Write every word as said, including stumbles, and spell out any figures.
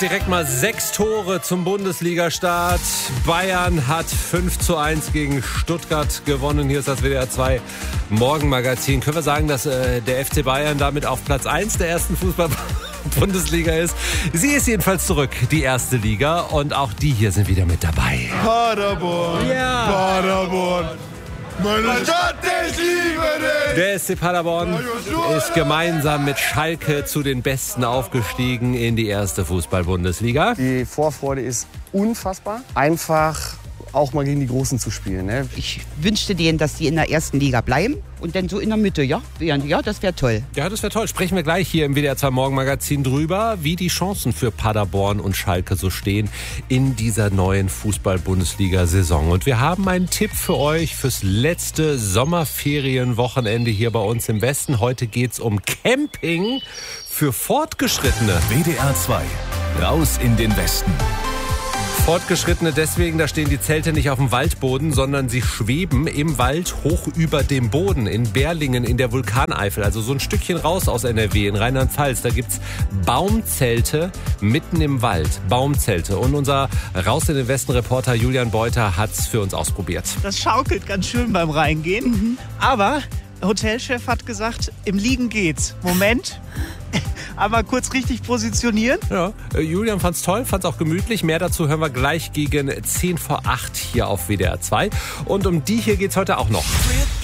Direkt mal sechs Tore zum Bundesliga-Start. Bayern hat fünf zu eins gegen Stuttgart gewonnen. Hier ist das W D R zwei Morgenmagazin. Können wir sagen, dass äh, der F C Bayern damit auf Platz eins der ersten Fußball-Bundesliga ist? Sie ist jedenfalls zurück, die erste Liga. Und auch die hier sind wieder mit dabei. Paderborn, ja. Paderborn. Meine Stadt, ich liebe dich! Der S C Paderborn ist gemeinsam mit Schalke zu den Besten aufgestiegen in die erste Fußball-Bundesliga. Die Vorfreude ist unfassbar. Einfach auch mal gegen die Großen zu spielen. Ne? Ich wünschte denen, dass die in der ersten Liga bleiben und dann so in der Mitte, ja? Ja, das wäre toll. Ja, das wäre toll. Sprechen wir gleich hier im W D R zwei Morgenmagazin drüber, wie die Chancen für Paderborn und Schalke so stehen in dieser neuen Fußball-Bundesliga-Saison. Und wir haben einen Tipp für euch fürs letzte Sommerferienwochenende hier bei uns im Westen. Heute geht's um Camping für Fortgeschrittene. W D R zwei, raus in den Westen. Fortgeschrittene deswegen, da stehen die Zelte nicht auf dem Waldboden, sondern sie schweben im Wald hoch über dem Boden. In Berlingen in der Vulkaneifel, also so ein Stückchen raus aus N R W, in Rheinland-Pfalz. Da gibt's Baumzelte mitten im Wald. Baumzelte. Und unser Raus in den Westen-Reporter Julian Beuter hat's für uns ausprobiert. Das schaukelt ganz schön beim Reingehen. Mhm. Aber Hotelchef hat gesagt, im Liegen geht's. Moment. Aber kurz richtig positionieren. Ja, Julian fand's toll, fand's auch gemütlich. Mehr dazu hören wir gleich gegen zehn vor acht hier auf W D R zwei. Und um die hier geht's heute auch noch.